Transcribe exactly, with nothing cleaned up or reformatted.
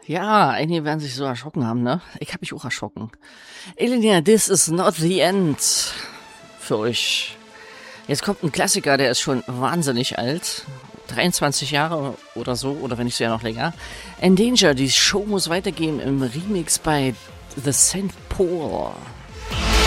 Ja, einige werden sich so erschrocken haben, ne? Ich hab mich auch erschrocken. Elenia, this is not the end. Für euch. Jetzt kommt ein Klassiker, der ist schon wahnsinnig alt. dreiundzwanzig Jahre oder so, oder wenn nicht sogar noch länger. Endanger, die Show muss weitergehen im Remix bei The Saint Paul.